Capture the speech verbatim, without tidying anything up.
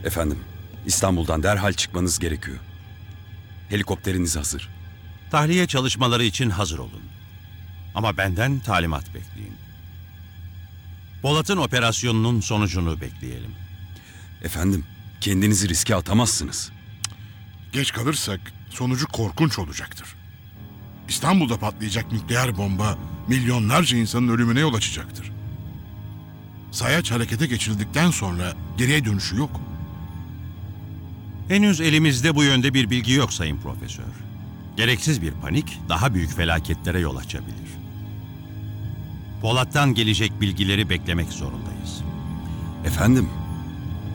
Efendim, İstanbul'dan derhal çıkmanız gerekiyor. Helikopteriniz hazır. Tahliye çalışmaları için hazır olun. Ama benden talimat bekleyin. Polat'ın operasyonunun sonucunu bekleyelim. Efendim, kendinizi riske atamazsınız. Geç kalırsak sonucu korkunç olacaktır. İstanbul'da patlayacak nükleer bomba milyonlarca insanın ölümüne yol açacaktır. Sayaç harekete geçirildikten sonra geriye dönüşü yok. Henüz elimizde bu yönde bir bilgi yok Sayın Profesör. Gereksiz bir panik daha büyük felaketlere yol açabilir. Polat'tan gelecek bilgileri beklemek zorundayız. Efendim,